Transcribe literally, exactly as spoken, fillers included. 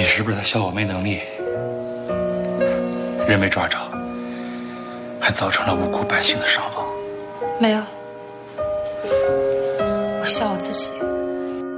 你是不是在笑我没能力？人没抓着，还造成了无辜百姓的伤亡？ 没有，我笑我自己。